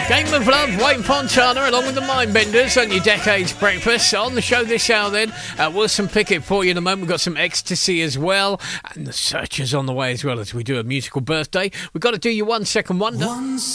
Game of Love, Wayne Fontana, along with the Mindbenders on your Decades Breakfast. On the show this hour then, Wilson Pickett for you in a moment. We've got some Ecstasy as well, and the Searchers on the way as well as we do a musical birthday. We've got to do your 1 Second Wonder.